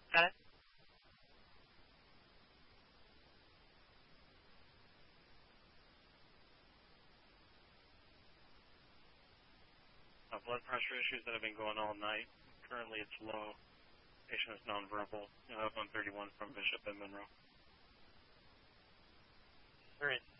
Got it. Blood pressure issues that have been going all night. Currently it's low. Patient is nonverbal. 131 from Bishop and Monroe. All right.